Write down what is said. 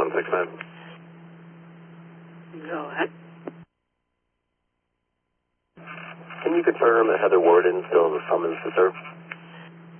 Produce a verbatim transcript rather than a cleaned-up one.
one six nine. Go ahead. Can you confirm that Heather Warden still has a summons to serve?